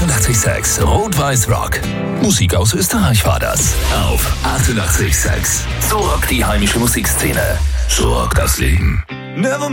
886 Rot-Weiß Rock. Musik aus Österreich war das. Auf 886. So rockt die heimische Musikszene. So rockt das Leben. Never